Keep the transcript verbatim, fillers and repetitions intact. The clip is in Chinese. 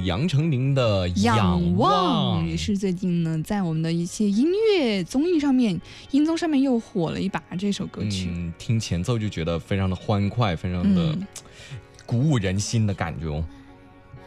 杨丞琳的《 仰仰望》， 也是最近呢，在我们的一些音乐综艺上面、音综上面又火了一把这首歌曲。 嗯，听前奏就觉得非常的欢快，非常的鼓舞人心的感觉哦。